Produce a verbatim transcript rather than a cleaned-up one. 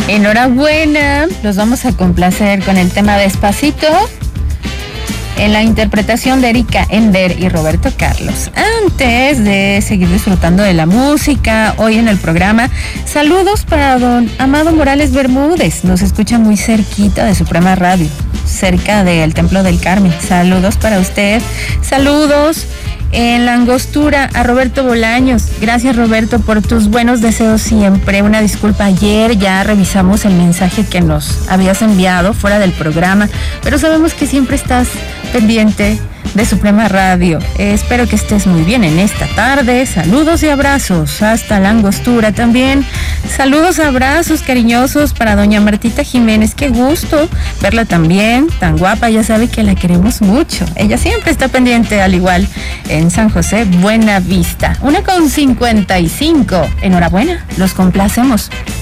Enhorabuena, los vamos a complacer con el tema Despacito en la interpretación de Erika Ender y Roberto Carlos. Antes de seguir disfrutando de la música, hoy en el programa, saludos para don Amado Morales Bermúdez, nos escucha muy cerquita de Suprema Radio, cerca del Templo del Carmen. Saludos para usted, saludos en la Angostura a Roberto Bolaños. Gracias, Roberto, por tus buenos deseos siempre. Una disculpa, ayer ya revisamos el mensaje que nos habías enviado fuera del programa, pero sabemos que siempre estás pendiente de Suprema Radio. Eh, espero que estés muy bien en esta tarde. Saludos y abrazos hasta la Angostura también. Saludos, abrazos cariñosos para doña Martita Jiménez. Qué gusto verla también, tan guapa. Ya sabe que la queremos mucho. Ella siempre está pendiente, al igual en San José, Buena Vista. Una con cincuenta y cinco. Enhorabuena, los complacemos.